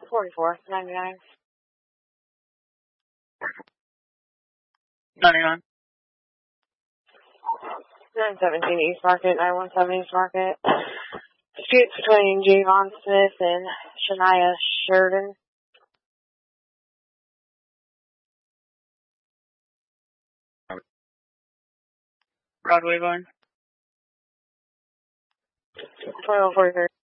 44, 99. 99. 917 East Market, 917 East Market. Disputes between Javon Smith and Shania Sheridan. Broadway line. 1243.